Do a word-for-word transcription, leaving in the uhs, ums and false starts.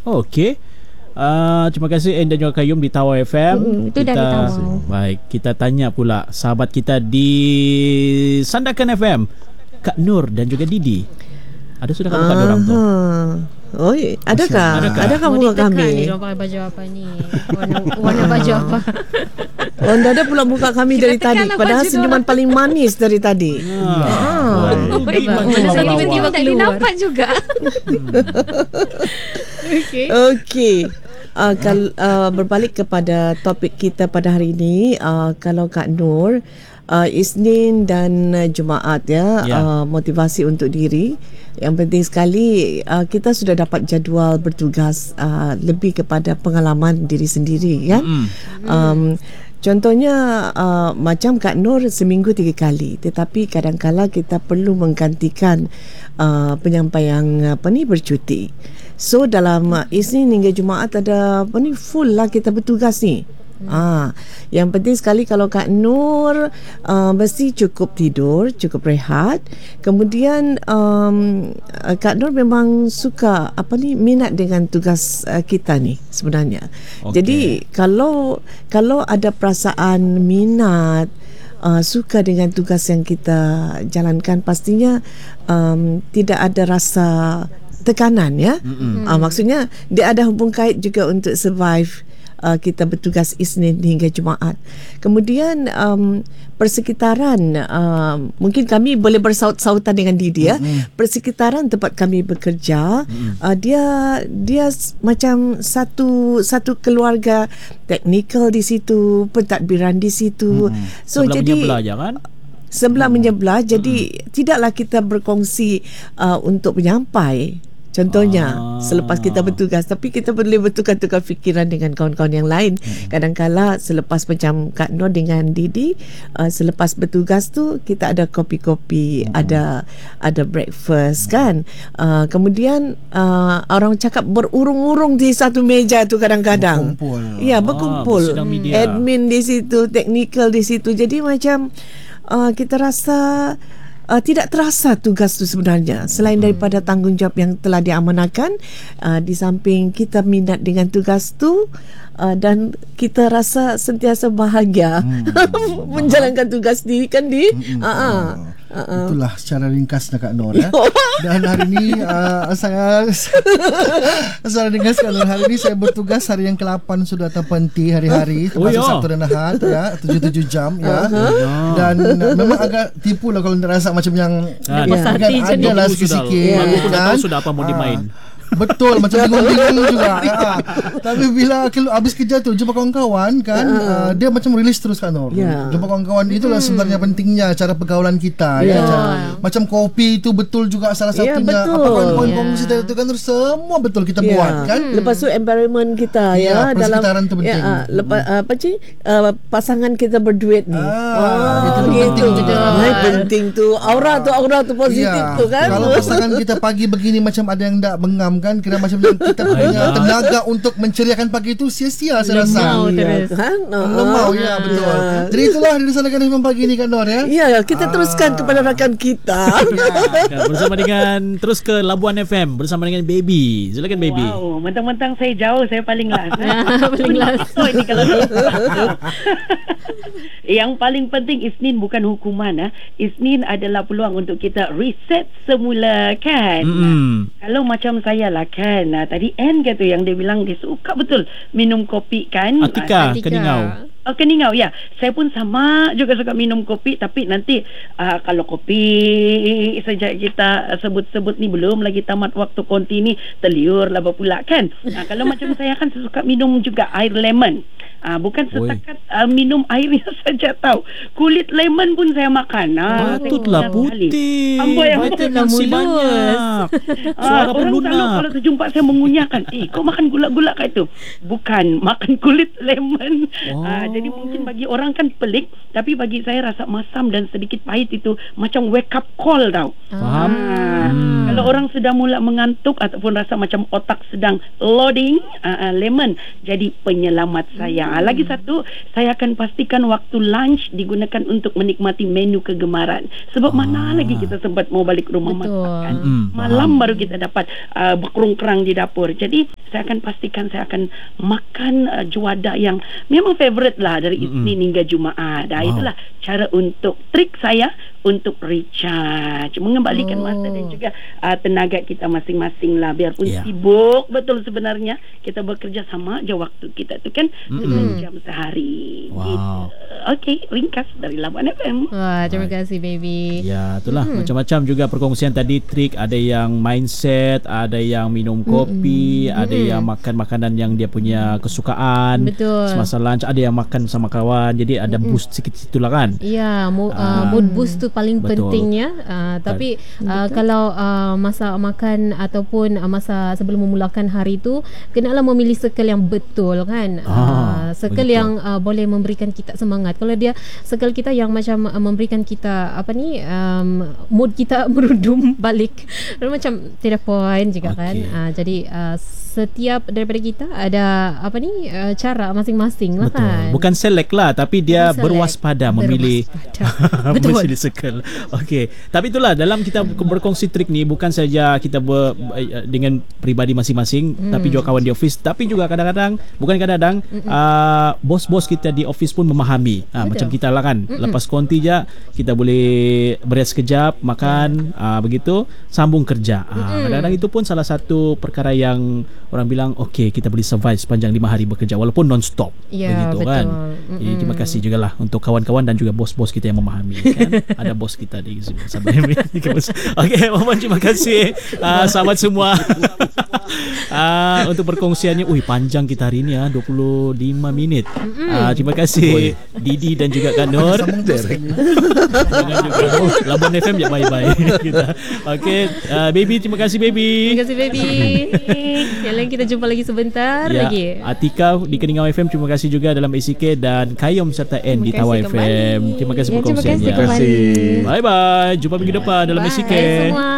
Okey. Uh, terima kasih Ann dan juga Qayyum di Tawau F M. Mm-hmm, itu kita, dari Tawau. Baik, kita tanya pula sahabat kita di Sandakan F M, Kak Nur dan juga Didi. Ada sudah kamu Kak orang tu? Oh, adakah? Adakah? Adakah muka kami? Dia pakai baju apa ni? Warna, warna baju apa? Oh, anda ada pula muka kami dari tadi. Padahal senyuman orang paling manis dari tadi. Ah. Saya tiba-tiba tadi nampak juga. Okey. Okey. Uh, kal, uh, berbalik kepada topik kita pada hari ini, uh, kalau Kak Nur, uh, Isnin dan uh, Jumaat ya, ya. Uh, motivasi untuk diri. Yang penting sekali uh, kita sudah dapat jadual bertugas uh, lebih kepada pengalaman diri sendiri kan. Mm. Um, Contohnya uh, macam Kak Nur seminggu tiga kali, tetapi kadang-kala kita perlu menggantikan uh, penyampaian apa ni bercuti. So dalam uh, Isnin hingga Jumaat ada apa ni full lah kita bertugas ni. Hmm. Ah, yang penting sekali kalau Kak Nur uh, mesti cukup tidur, cukup rehat. Kemudian um, Kak Nur memang suka apa ni minat dengan tugas uh, kita ni sebenarnya. Okay. Jadi kalau kalau ada perasaan minat, uh, suka dengan tugas yang kita jalankan, pastinya um, tidak ada rasa tekanan ya. Mm-hmm. Uh, maksudnya dia ada hubung kait juga untuk survive. Uh, kita bertugas Isnin hingga Jumaat. Kemudian um, persekitaran, uh, mungkin kami boleh bersaut-sautan dengan Didi ya. Mm-hmm. Persekitaran tempat kami bekerja, mm-hmm. uh, dia dia macam satu satu keluarga, teknikal di situ, pentadbiran di situ. Mm-hmm. So sebelah jadi menyebelah je kan? Sebelah hmm. menyebelah. Jadi hmm. tidaklah kita berkongsi uh, untuk menyampai. Contohnya ah. selepas kita bertugas, tapi kita boleh bertukar-tukar fikiran dengan kawan-kawan yang lain. Hmm. Kadang-kala selepas macam Kak Nur dengan Didi, uh, selepas bertugas tu kita ada kopi-kopi, hmm. ada ada breakfast kan. Uh, kemudian uh, orang cakap berurung-urung di satu meja tu kadang-kadang. Berkumpul. Ya, berkumpul. Ah, admin di situ, technical di situ. Jadi macam uh, kita rasa Uh, tidak terasa tugas tu sebenarnya, selain daripada tanggungjawab yang telah diamanahkan. Uh, di samping kita minat dengan tugas tu, uh, dan kita rasa sentiasa bahagia hmm. menjalankan tugas ni kan Di. Hmm. Uh-uh. Uh-uh. Itulah secara ringkasnya Kak Nur ya. Dan hari ini uh, saya secara ringkas Kak Nur, hari ini saya bertugas hari yang ke lapan sudah terpenti hari-hari, termasuk oh, ya. Sabtu dan Ahad ya, tujuh tujuh jam ya. Uh-huh. Dan uh, memang agak tipu lah kalau terasa macam yang ha, kan, ya. ada lah sikit-sikit. Aku pun dah kan? tahu sudah apa mau dimain. Betul, macam bingung-bingung juga ya. Tapi bila habis kerja tu jumpa kawan-kawan kan, uh, uh, dia macam release terus kan Nur. Yeah. Jumpa kawan-kawan itulah hmm. sebenarnya pentingnya cara pergaulan kita yeah. ya. Cara, macam kopi itu betul juga salah satunya. Yeah, apa poin-poin yeah. kongsi itu kan semua betul kita yeah. buat kan. Hmm. Lepas tu environment kita yeah, ya dalam persekitaran tu penting. Ya, uh, lepas uh, apa sih uh, pasangan kita berduet ni. Ah, oh, itu gitu. penting juga. Hai, penting tu. Aura tu aura tu positif yeah. tu kan. Kalau pasangan kita pagi begini macam ada yang tak bengam kan, kira macam yang kita punya tenaga untuk menceriakan pagi itu sia-sia saya rasa. Lemau terus. Kan? Lemau ya, betul. Ya. Jadi itulah di sana kan pagi ini kan Nur ya. Ya, kita ah. teruskan kepada rakan kita. Ya, bersama dengan terus ke Labuan F M bersama dengan Baby. Silakan Baby. Wow, mentang-mentang saya jauh, saya paling last. Paling last. Oh, ini kalau yang paling penting Isnin bukan hukuman ah. Isnin adalah peluang untuk kita reset semula kan. Mm. Kalau macam saya lah kan. Nah, tadi Ann kata yang dia bilang dia suka betul minum kopi kan. Atika, Atika. Keningau. Oh, keningau ya. Saya pun sama juga suka minum kopi, tapi nanti uh, kalau kopi sejak kita sebut-sebut ni belum lagi tamat waktu konti ni terliur lah pula kan. Uh, kalau macam saya kan suka minum juga air lemon. Uh, bukan setakat uh, minum airnya saja tahu. Kulit lemon pun saya makan. Ah, patutlah putih. Amboi yang masih banyak. Suara uh, orang selalu kalau terjumpa saya mengunyahkan, "Eh, kau makan gula-gula kat itu?" Bukan, makan kulit lemon. Oh. Uh, jadi mungkin bagi orang kan pelik, tapi bagi saya rasa masam dan sedikit pahit itu macam wake up call tau. Faham. Uh, hmm. Kalau orang sudah mula mengantuk ataupun rasa macam otak sedang loading, uh, uh, lemon jadi penyelamat saya. Hmm. Lagi satu, saya akan pastikan waktu lunch digunakan untuk menikmati menu kegemaran. Sebab ah. mana lagi kita sempat mau balik rumah masak kan. Hmm. Malam baru kita dapat uh, berkerung-kerang di dapur. Jadi saya akan pastikan saya akan makan uh, juada yang memang favorite lah dari Isnin mm-hmm. hingga Jumaat. Dah wow. Itulah cara untuk trik saya untuk recharge, mengembalikan oh. masa dan juga uh, tenaga kita masing-masing lah. Biarpun yeah. sibuk betul sebenarnya, kita bekerja sama je waktu kita tu kan sembilan mm-hmm. jam sehari. Wow. Gitu. Okey, ringkas dari Labuan F M. Wah, terima kasih baby. Ya, itulah mm-hmm. macam-macam juga perkongsian tadi, trik, ada yang mindset, ada yang minum kopi, mm-hmm. ada yang makan makanan yang dia punya kesukaan. Betul. Semasa lunch ada yang makan sama kawan. Jadi ada mm-hmm. boost sikit situlah kan. Ya, mo- uh, mood boost tu paling betul. pentingnya. Uh, tapi uh, kalau uh, masa makan ataupun uh, masa sebelum memulakan hari tu, kenalah memilih circle yang betul kan. Ah, uh, circle betul. yang uh, boleh memberikan kita semangat. Kalau dia circle kita yang macam uh, memberikan kita apa ni um, mood kita merudum balik, macam tidak point juga okay. kan. Uh, jadi uh, setiap daripada kita ada apa ni uh, cara masing-masing lah. Betul. Kan. Bukan select lah, tapi dia select. berwaspada memilih memilih circle. Okey. Tapi itulah dalam kita berkongsi trik ni bukan saja kita ber, dengan peribadi masing-masing, hmm. tapi juga kawan di office, tapi juga kadang-kadang bukan kadang-kadang uh, bos-bos kita di office pun memahami. Ha, macam kita lah kan. Mm-mm. Lepas konti je kita boleh beres sekejap, makan, uh, begitu sambung kerja. Uh, kadang-kadang itu pun salah satu perkara yang orang bilang okey, kita boleh survive sepanjang lima hari bekerja walaupun non-stop. Ya, begitu betul. Kan. Jadi, terima kasih jugalah untuk kawan-kawan dan juga bos-bos kita yang memahami kan. Ada bos kita di sini. Okey, mohon terima kasih uh, sahabat semua. uh, untuk perkongsiannya. Ui, panjang kita hari ni ah, dua puluh lima minit. Uh, terima kasih Didi dan juga Kak Nur. Jangan juga Labuan F M ya, bye-bye kita. Okey, uh, baby, terima kasih baby. Terima kasih baby. Yang lain kita jumpa lagi sebentar ya, lagi. Atika di Keningau F M, terima kasih juga dalam A C K, dan Kayom serta N di Tawau F M. Terima kasih ya, perkongsiannya. Terima kasih. Bye-bye. Jumpa minggu depan dalam Bye. A C K. Bye semua.